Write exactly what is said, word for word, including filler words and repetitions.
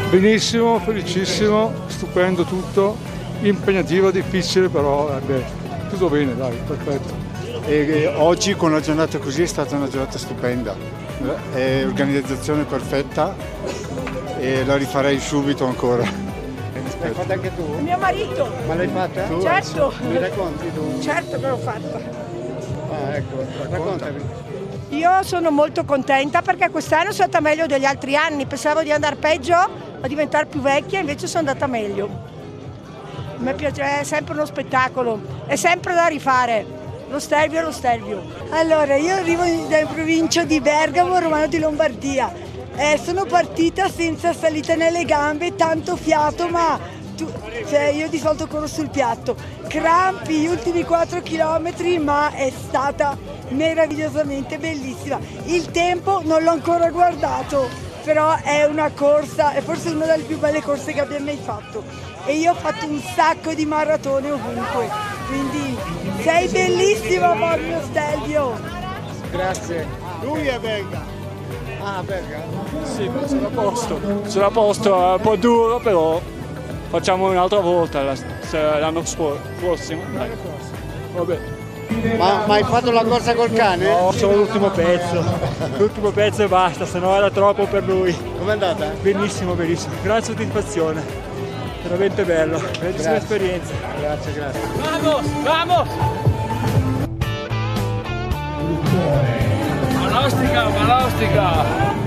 Benissimo, felicissimo, stupendo tutto, impegnativo, difficile, però eh beh, tutto bene, dai, perfetto. E, e oggi con una giornata così è stata una giornata stupenda, è organizzazione perfetta e la rifarei subito ancora. L'hai fatta anche tu? Mio marito. Ma l'hai fatta? Tu? Certo. Mi racconti tu? Certo che l'ho fatta. Ah, ecco, raccontami. Io sono molto contenta perché quest'anno sono andata meglio degli altri anni, pensavo di andare peggio, a diventare più vecchia, invece sono andata meglio. Mi piace, è sempre uno spettacolo, è sempre da rifare, lo Stelvio è lo Stelvio. Allora, io arrivo dalla provincia di Bergamo, Romano di Lombardia. Eh, sono partita senza salita nelle gambe, tanto fiato, ma tu, cioè, io di solito corro sul piatto. Crampi gli ultimi quattro chilometri, ma è stata meravigliosamente bellissima. Il tempo non l'ho ancora guardato, però è una corsa, è forse una delle più belle corse che abbia mai fatto. E io ho fatto un sacco di maratone ovunque, quindi sei bellissima, Fabio Stelvio. Grazie. Lui è belga. Ah, belga? Sì, sono a posto, sono a posto, è un po' duro, però facciamo un'altra volta l'anno prossimo. Dai. Vabbè. Ma, ma hai fatto la corsa col cane? No, solo l'ultimo pezzo, l'ultimo pezzo e basta, se no era troppo per lui. Com'è andata? Benissimo, benissimo, gran soddisfazione, veramente bello, bellissima esperienza. Grazie, grazie. Vamos, vamos! Manostica, Manostica!